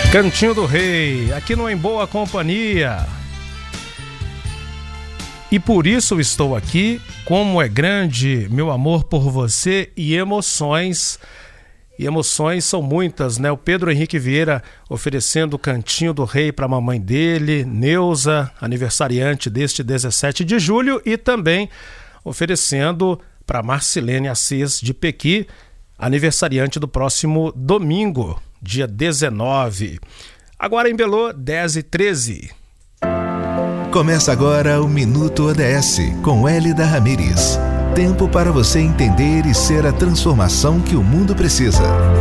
Cantinho do Rei, aqui no Em Boa Companhia. E por isso estou aqui, como é grande meu amor por você e emoções. E emoções são muitas, né? O Pedro Henrique Vieira oferecendo o Cantinho do Rei para a mamãe dele, Neuza, aniversariante deste 17 de julho, e também oferecendo para Marcilene Assis de Pequi, aniversariante do próximo domingo, dia 19. Agora em Belô, 10h13. Começa agora o Minuto ODS, com Hélida Ramírez. Tempo para você entender e ser a transformação que o mundo precisa.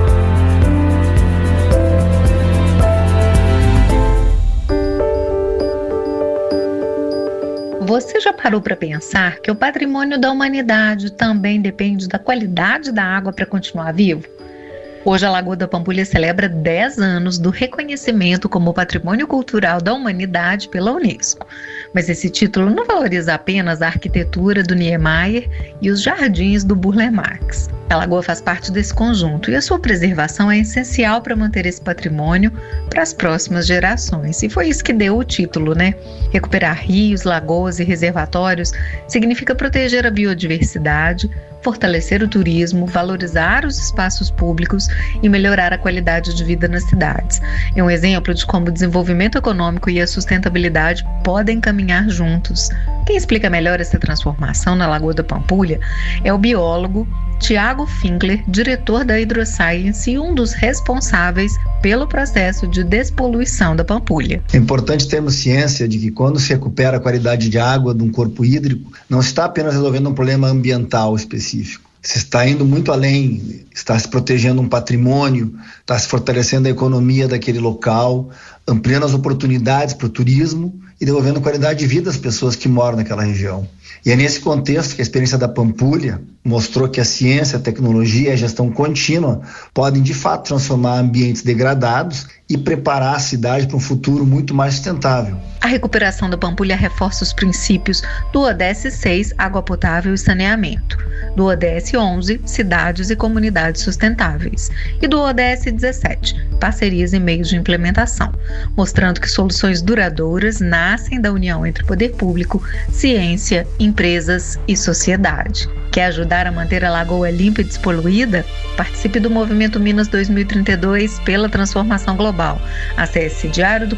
Você já parou para pensar que o patrimônio da humanidade também depende da qualidade da água para continuar vivo? Hoje a Lagoa da Pampulha celebra 10 anos do reconhecimento como Patrimônio Cultural da Humanidade pela Unesco. Mas esse título não valoriza apenas a arquitetura do Niemeyer e os jardins do Burle Marx. A lagoa faz parte desse conjunto e a sua preservação é essencial para manter esse patrimônio para as próximas gerações. E foi isso que deu o título, né? Recuperar rios, lagoas e reservatórios significa proteger a biodiversidade, fortalecer o turismo, valorizar os espaços públicos e melhorar a qualidade de vida nas cidades. É um exemplo de como o desenvolvimento econômico e a sustentabilidade podem caminhar juntos. Quem explica melhor essa transformação na Lagoa da Pampulha é o biólogo Tiago Finkler, diretor da Hydroscience e um dos responsáveis pelo processo de despoluição da Pampulha. É importante termos ciência de que quando se recupera a qualidade de água de um corpo hídrico, não está apenas resolvendo um problema ambiental específico. Se está indo muito além, está se protegendo um patrimônio, está se fortalecendo a economia daquele local, ampliando as oportunidades para o turismo e devolvendo qualidade de vida às pessoas que moram naquela região. E é nesse contexto que a experiência da Pampulha mostrou que a ciência, a tecnologia e a gestão contínua podem de fato transformar ambientes degradados e preparar a cidade para um futuro muito mais sustentável. A recuperação da Pampulha reforça os princípios do ODS 6, água potável e saneamento, do ODS 11, cidades e comunidades sustentáveis, e do ODS 17, parcerias e meios de implementação, mostrando que soluções duradouras nascem da união entre poder público, ciência, empresas e sociedade. Quer ajudar a manter a lagoa limpa e despoluída? Participe do Movimento Minas 2032 pela transformação global. Acesse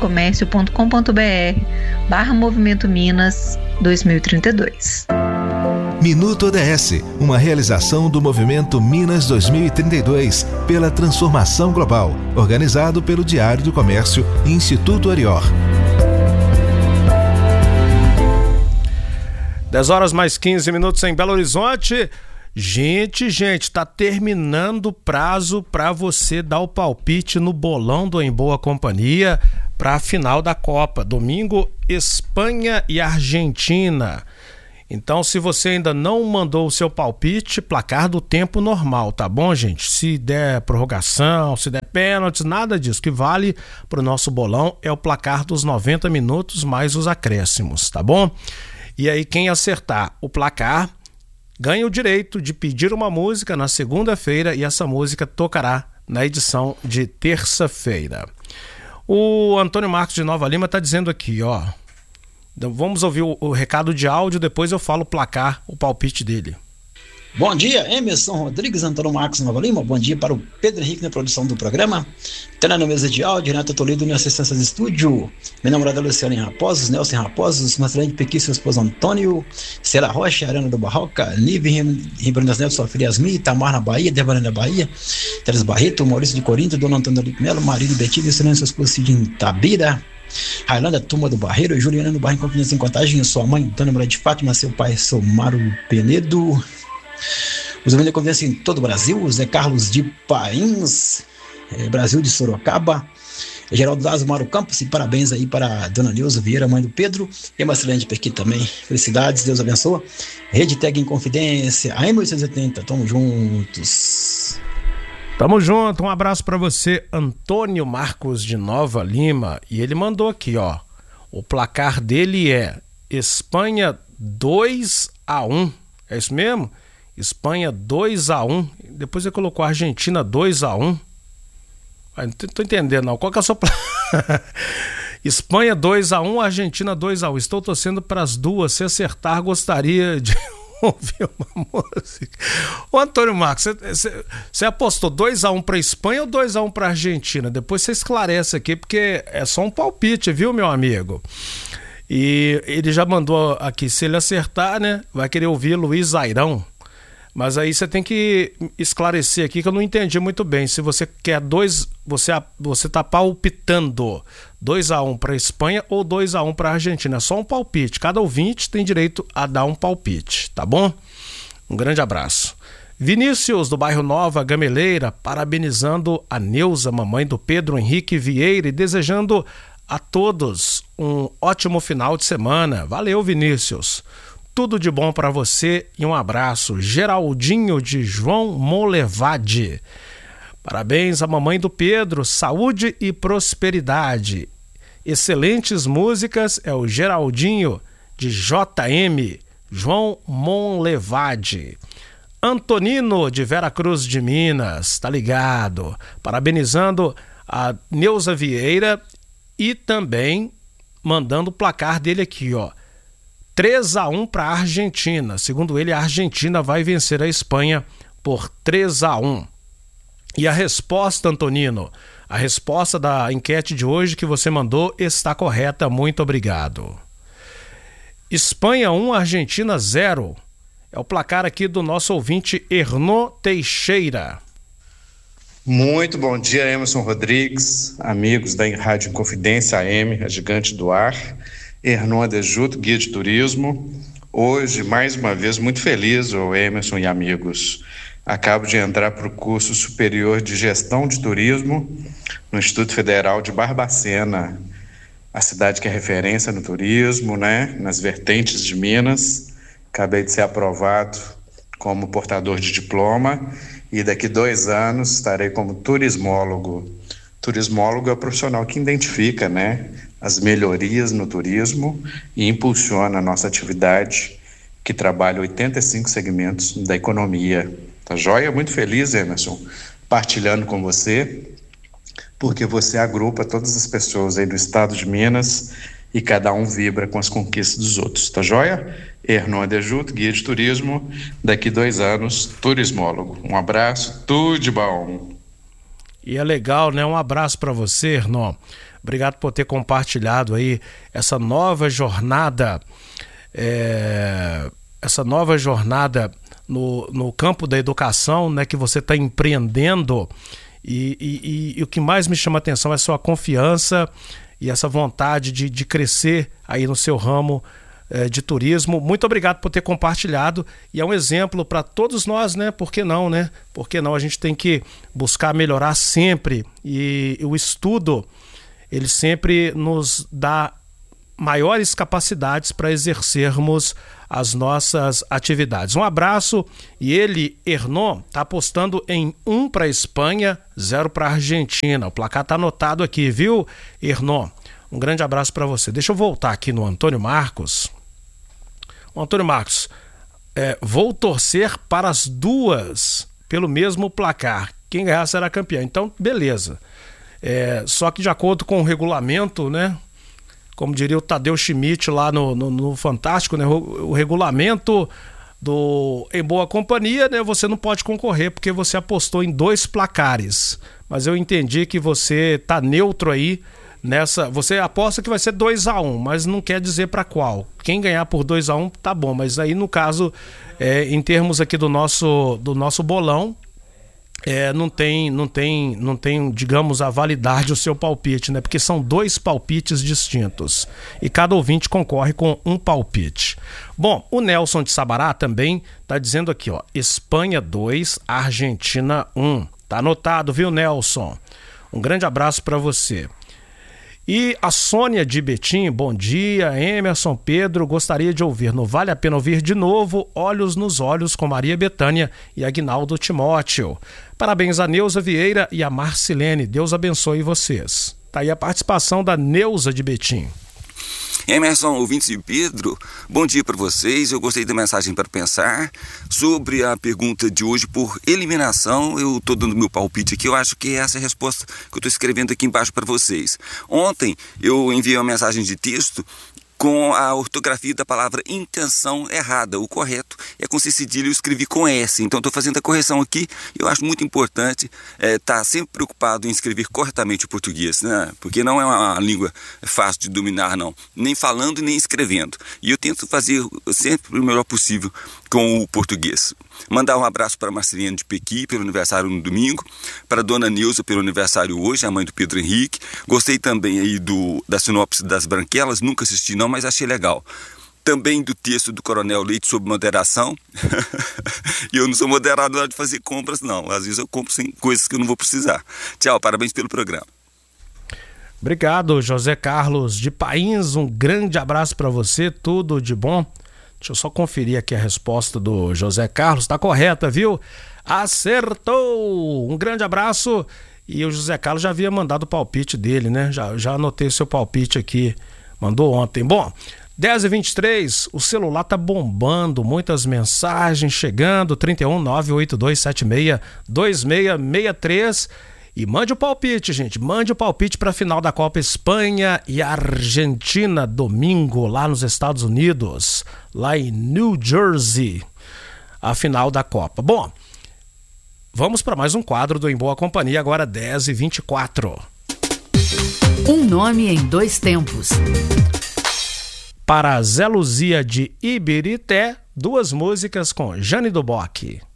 diariodocomércio.com.br/Movimento Minas 2032. Minuto ODS, uma realização do Movimento Minas 2032 pela transformação global, organizado pelo Diário do Comércio e Instituto Arior. 10h mais 15 em Belo Horizonte. Gente, tá terminando o prazo para você dar o palpite no bolão do Em Boa Companhia para a final da Copa. Domingo, Espanha e Argentina. Então, se você ainda não mandou o seu palpite, placar do tempo normal, tá bom, gente? Se der prorrogação, se der pênaltis, nada disso. O que vale pro nosso bolão é o placar dos 90 minutos mais os acréscimos, tá bom? E aí, quem acertar o placar ganha o direito de pedir uma música na segunda-feira e essa música tocará na edição de terça-feira. O Antônio Marcos de Nova Lima está dizendo aqui, ó. Vamos ouvir o recado de áudio, depois eu falo o placar, o palpite dele. Bom dia, Emerson Rodrigues, Antônio Marcos Nova Lima. Bom dia para o Pedro Henrique na produção do programa. Tendo na mesa de áudio, Renato Toledo na assistência de estúdio. Minha namorada Luciana em Raposos, Nelson em Raposos, Marcelene Pequi, seu esposo Antônio, Cela Rocha, Arana do Barroca, Nive Ribeirão das Neves, sua filha Yasmin, Itamar na Bahia, Débora na Bahia, Teres Barreto, Maurício de Corinto, Dona Antônia Lico Melo, Marília Betinho, Silêncio, seu esposo Cidinho Tabira, Railândia, Turma do Barreiro, Juliana no Barro em Campinas em Contagem, sua mãe, Dona Maria de Fátima, seu pai, Somaro Penedo. Os ouvintes da convivência em todo o Brasil, Zé Carlos de Pains, Brasil de Sorocaba, Geraldo Lazo, Mauro Campos, e parabéns aí para a Dona Neuza Vieira, mãe do Pedro, e a Marcelene de Pequi também. Felicidades, Deus abençoa. Rede Tag em Confidência, a M880, tamo juntos. Tamo junto, um abraço para você, Antônio Marcos de Nova Lima, e ele mandou aqui, ó, o placar dele é Espanha 2-1, é isso mesmo? Espanha 2-1, depois ele colocou Argentina 2-1. Não tô entendendo, não. Qual que é a sua... Espanha 2-1, Argentina 2-1. Estou torcendo para as duas. Se acertar, gostaria de ouvir uma música. Ô, Antônio Marcos, você apostou 2-1 para Espanha ou 2-1 para Argentina? Depois você esclarece aqui, porque é só um palpite, viu, meu amigo? E ele já mandou aqui, se ele acertar, né, vai querer ouvir Luiz Airão. Mas aí você tem que esclarecer aqui que eu não entendi muito bem. Se você quer você tá palpitando 2-1 para a Espanha ou 2-1 para a Argentina. É só um palpite. Cada ouvinte tem direito a dar um palpite, tá bom? Um grande abraço. Vinícius, do bairro Nova Gameleira, parabenizando a Neuza, mamãe do Pedro Henrique Vieira, e desejando a todos um ótimo final de semana. Valeu, Vinícius. Tudo de bom para você e um abraço. Geraldinho de João Molevade. Parabéns à mamãe do Pedro, saúde e prosperidade. Excelentes músicas, é o Geraldinho de JM, João Molevade. Antonino de Vera Cruz de Minas, tá ligado? Parabenizando a Neuza Vieira e também mandando o placar dele aqui, ó. 3-1 para a Argentina. Segundo ele, a Argentina vai vencer a Espanha por 3-1. E a resposta, Antonino, a resposta da enquete de hoje que você mandou está correta. Muito obrigado. Espanha 1, Argentina 0. É o placar aqui do nosso ouvinte Erno Teixeira. Muito bom dia, Emerson Rodrigues, amigos da Rádio Inconfidência AM, a gigante do ar. Erno Adejuto, guia de turismo. Hoje, mais uma vez, muito feliz, o Emerson e amigos. Acabo de entrar para o curso superior de gestão de turismo no Instituto Federal de Barbacena, a cidade que é referência no turismo, né? Nas vertentes de Minas. Acabei de ser aprovado como portador de diploma e daqui 2 anos estarei como turismólogo. Turismólogo é o profissional que identifica, né, as melhorias no turismo e impulsiona a nossa atividade, que trabalha 85 segmentos da economia. Tá joia? Muito feliz, Emerson, partilhando com você, porque você agrupa todas as pessoas aí do estado de Minas e cada um vibra com as conquistas dos outros. Tá joia? Erno Adejuto, guia de turismo, daqui 2 anos, turismólogo. Um abraço, tudo de bom. E é legal, né? Um abraço para você, Erno. Obrigado por ter compartilhado aí essa nova jornada, no campo da educação, né, que você está empreendendo. E o que mais me chama a atenção é a sua confiança e essa vontade de crescer aí no seu ramo de turismo. Muito obrigado por ter compartilhado, e é um exemplo para todos nós, né? Por que não, né? Por que não? A gente tem que buscar melhorar sempre, e o estudo, ele sempre nos dá maiores capacidades para exercermos as nossas atividades. Um abraço. E ele, Erno, está apostando em 1 para a Espanha, 0 para a Argentina. O placar está anotado aqui, viu, Erno? Um grande abraço para você. Deixa eu voltar aqui no Antônio Marcos. O Antônio Marcos, vou torcer para as duas pelo mesmo placar. Quem ganhar será campeão. Então, beleza. Só que de acordo com o regulamento, né? Como diria o Tadeu Schmidt lá no Fantástico, né? O regulamento do Em Boa Companhia, né? Você não pode concorrer porque você apostou em 2 placares. Mas eu entendi que você tá neutro aí nessa. Você aposta que vai ser 2-1, mas não quer dizer para qual. Quem ganhar por 2-1 tá bom, mas aí no caso, em termos aqui do nosso bolão, não tem, digamos, a validade o seu palpite, né? Porque são 2 palpites distintos e cada ouvinte concorre com um palpite. Bom, o Nelson de Sabará também tá dizendo aqui, ó, Espanha 2, Argentina 1. Tá anotado, viu, Nelson? Um grande abraço para você. E a Sônia de Betim, bom dia, Emerson, Pedro, gostaria de ouvir, não vale a pena ouvir de novo, Olhos nos Olhos com Maria Bethânia e Aguinaldo Timóteo. Parabéns a Neuza Vieira e a Marcilene, Deus abençoe vocês. Tá aí a participação da Neuza de Betim. Emerson, ouvintes e Pedro, bom dia para vocês. Eu gostei da mensagem para pensar sobre a pergunta de hoje por eliminação. Eu estou dando meu palpite aqui, eu acho que essa é a resposta que eu estou escrevendo aqui embaixo para vocês. Ontem eu enviei uma mensagem de texto com a ortografia da palavra intenção errada. O correto é com C cedilha, eu escrevi com S. Então estou fazendo a correção aqui. Eu acho muito importante estar sempre preocupado em escrever corretamente o português, né? Porque não é uma língua fácil de dominar, não. Nem falando e nem escrevendo. E eu tento fazer sempre o melhor possível com o português. Mandar um abraço para a Marcelina de Pequi pelo aniversário no domingo, para a dona Neuza pelo aniversário hoje, a mãe do Pedro Henrique. Gostei também aí da sinopse das Branquelas, nunca assisti não, mas achei legal. Também do texto do Coronel Leite sobre moderação. E eu não sou moderado na hora de fazer compras, não. Às vezes eu compro sem coisas que eu não vou precisar. Tchau, parabéns pelo programa. Obrigado, José Carlos de Pains. Um grande abraço para você, tudo de bom. Deixa eu só conferir aqui a resposta do José Carlos. Tá correta, viu? Acertou! Um grande abraço. E o José Carlos já havia mandado o palpite dele, né? Já anotei o seu palpite aqui. Mandou ontem. Bom, 10h23, o celular tá bombando, muitas mensagens chegando, 31 98276 2663. E mande o palpite, gente. Mande o palpite para a final da Copa Espanha e Argentina, domingo, lá nos Estados Unidos, lá em New Jersey, a final da Copa. Bom, vamos para mais um quadro do Em Boa Companhia, agora 10h24. Um nome em dois tempos. Para Zé Luzia de Ibirité, duas músicas com Jane do Bock.